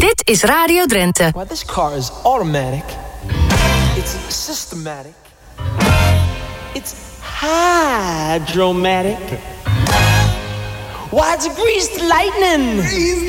Dit is Radio Drenthe. Well, this car is automatic. It's systematic. It's hydromatic. Why, it's greased lightning.